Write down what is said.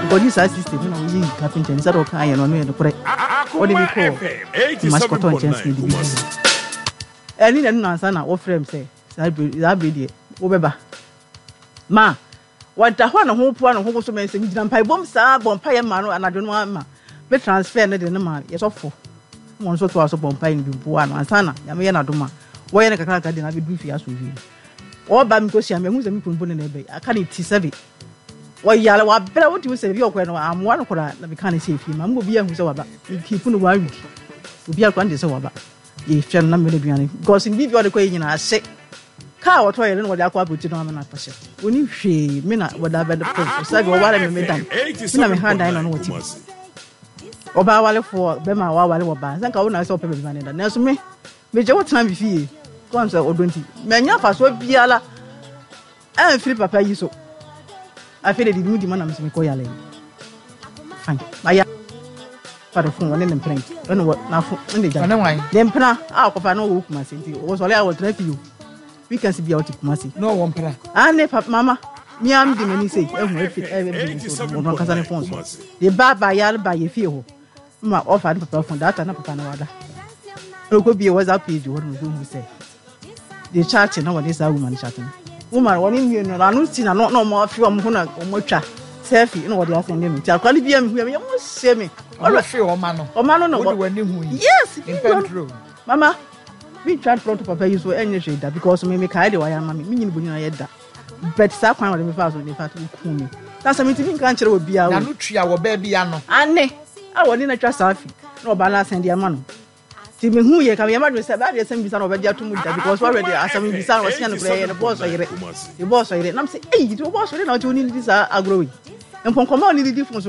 Body size system na we carpenter inside of kan no no kure what do we call mascot on chance ni bi eni na no ansa na wo frame say that be wo beba ma wada ho na ho po na ho so men say gina mpai bom saa bom pa ye ma no anadwo no ma be transfer ne de ne ma ye sofo mo so to aso bom pa ni bi po na ansa na ya me ye na do ma wo ye ne kakra ka de na be du fi aso vi o ba mi ko sia me hu se mi pon ne be aka ni T7 Wayala wa bela what you say you kweno am one kora na be kan say fi ma mo bia hu say waba keep no wa wi obi akwa ndi say waba ye hwem na me le duane because in bibio de kwa nyina ase ka wo to yele no wode akwa aboti no na atose oni hwe me na wada be de ko say go wale me dan me na me hand no no woti oba wale fo be ma wa wale wo ba sanka wo na say ope be man dan na so me je what time be fi ko am say odonti me nya fa so biala en fili papa yi so I feel the moody man am ko yale. Fine. Maya. For the phone one in print. Don't what na phone in the jar. No why. Dem pra ko fa no wo kuma se nti. O so le I will trap you. We can see be out kuma se. No one pra. Ne papa mama. Me am di mani say ehun e no kasa ne phone so. The baba yale ba ye fie ho. Ma offer papa phone data na papa na wada. No go be WhatsApp page what no go say. The chat na what is that woman chatting. Woman woni nwie no anu ti na no mo afi om ho na mo twa selfie no wo de asende no ti akwali bia me hu me mo se me o fi o ma no wo de wani hu yes in petrol mama we try to papa you so enye sheda because me kai de wa ya mama me nyini boni na yeda but sa kwan wo de me fa so de fa to ku me that's me ti bin kan kire obi a na no tua wo ba bia no ane a woni na twa selfie no ba na asende ya ma no ti me hu ye ka me ma do se ba de sem bisa no ba dia to mu da because already asem bisa no se no play no boss oyire the boss oyire nam say eh the boss oyire na o ni this agrowi empon koma o ni di phone